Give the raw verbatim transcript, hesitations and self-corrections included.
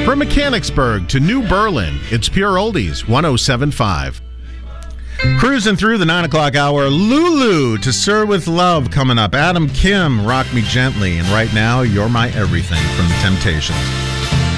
From Mechanicsburg to New Berlin, it's Pure Oldies, one oh seven point five. Cruising through the nine o'clock hour, Lulu to Sir with Love coming up. Adam Kim, Rock Me Gently. And right now, You're My Everything from The Temptations.